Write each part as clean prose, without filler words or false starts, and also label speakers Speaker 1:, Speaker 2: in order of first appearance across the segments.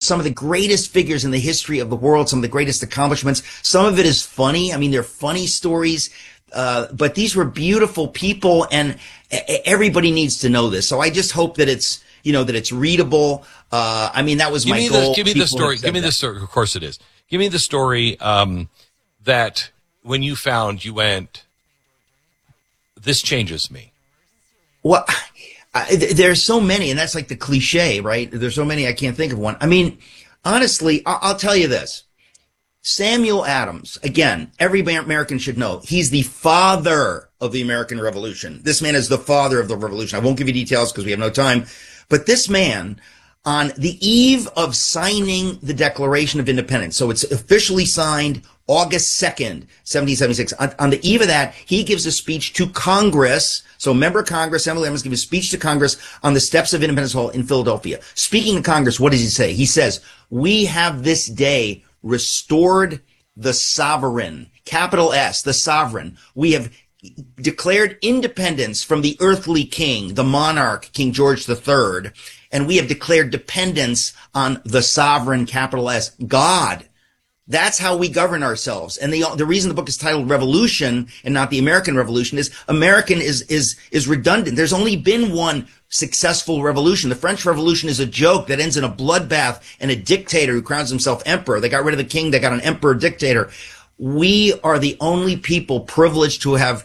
Speaker 1: some of the greatest figures in the history of the world, some of the greatest accomplishments. Some of it is funny. I mean, they're funny stories. But these were beautiful people, and everybody needs to know this. So I just hope that it's, that it's readable. I mean, that was my goal.
Speaker 2: Give me the story. Give me the story. Of course it is. Give me the story, that when you found, you went, this changes me.
Speaker 1: Well, there's so many, and that's like the cliche, right? There's so many, I can't think of one. I mean, honestly, I'll tell you this. Samuel Adams, again, every American should know, he's the father of the American Revolution. This man is the father of the revolution. I won't give you details because we have no time. But this man, on the eve of signing the Declaration of Independence, so it's officially signed August 2nd, 1776. On the eve of that, he gives a speech to Congress. So member of Congress, Samuel Adams, gives a speech to Congress on the steps of Independence Hall in Philadelphia. Speaking to Congress, what does he say? He says, "We have this day restored the sovereign," capital S, the sovereign. "We have declared independence from the earthly king, the monarch, King George III, and we have declared dependence on the sovereign, capital S, God. That's how we govern ourselves." And the reason the book is titled Revolution and not the American Revolution is American is redundant. There's only been one successful revolution. The French Revolution is a joke that ends in a bloodbath and a dictator who crowns himself emperor. They got rid of the king. They got an emperor dictator. We are the only people privileged to have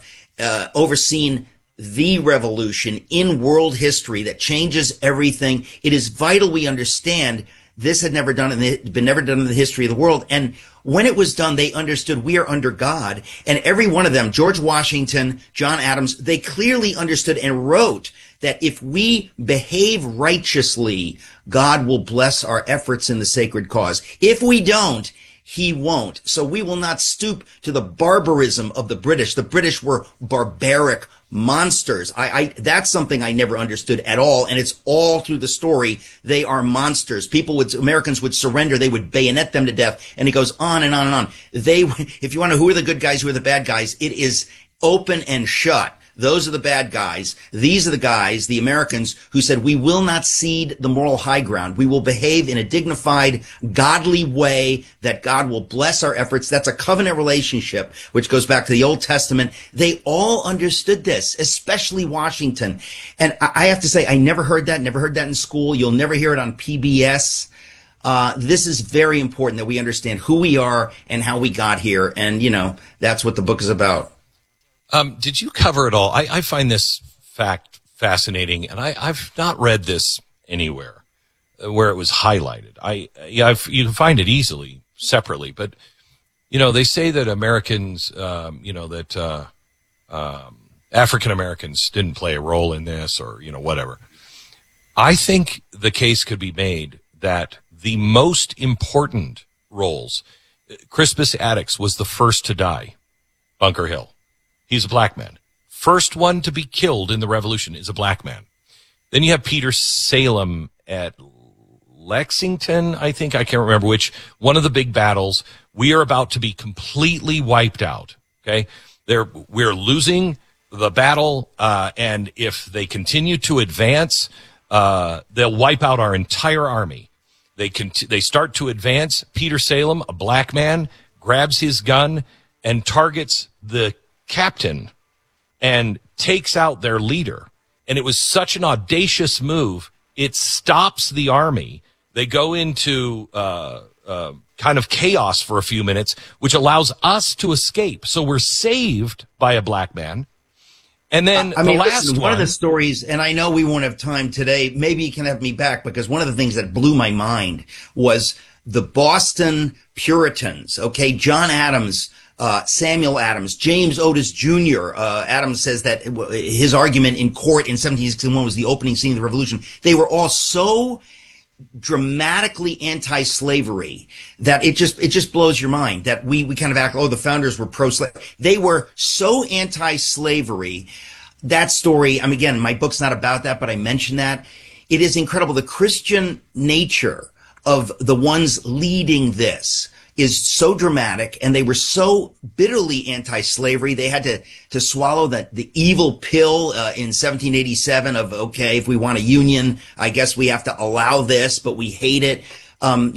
Speaker 1: overseen the revolution in world history that changes everything. It is vital we understand this had never been never done in the history of the world. And when it was done, they understood we are under God. And every one of them, George Washington, John Adams, they clearly understood and wrote that if we behave righteously, God will bless our efforts in the sacred cause. If we don't, he won't. So we will not stoop to the barbarism of the British. The British were barbaric monsters. That's something I never understood at all. And it's all through the story. They are monsters. Americans would surrender. They would bayonet them to death. And it goes on and on and on. If you want to know who are the good guys, who are the bad guys, it is open and shut. Those are the bad guys. These are the guys, the Americans, who said, we will not cede the moral high ground. We will behave in a dignified, godly way that God will bless our efforts. That's a covenant relationship, which goes back to the Old Testament. They all understood this, especially Washington. And I have to say, I never heard that in school. You'll never hear it on PBS. This is very important that we understand who we are and how we got here. And, that's what the book is about.
Speaker 2: Did you cover it all? I find this fact fascinating, and I've not read this anywhere where it was highlighted. You can find it easily separately, but they say that Americans, African Americans didn't play a role in this, or whatever. I think the case could be made that the most important roles, Crispus Attucks was the first to die, Bunker Hill. He's a black man. First one to be killed in the revolution is a black man. Then you have Peter Salem at Lexington, I think. I can't remember which. One of the big battles. We are about to be completely wiped out. Okay? We're losing the battle, and if they continue to advance, they'll wipe out our entire army. They start to advance. Peter Salem, a black man, grabs his gun and targets the captain and takes out their leader. And it was such an audacious move. It stops the army. They go into kind of chaos for a few minutes, which allows us to escape. So we're saved by a black man. And then
Speaker 1: one of the stories, and I know we won't have time today, maybe you can have me back, because one of the things that blew my mind was the Boston Puritans. Okay, John Adams, Samuel Adams, James Otis Jr. Adams says that his argument in court in 1761 was the opening scene of the Revolution. They were all so dramatically anti-slavery that it just blows your mind that we kind of act, the founders were pro-slave. They were so anti-slavery. That story, again, my book's not about that, but I mention that. It is incredible. The Christian nature of the ones leading this is so dramatic, and they were so bitterly anti-slavery. They had to swallow the evil pill in 1787 of, okay, if we want a union, I guess we have to allow this, but we hate it.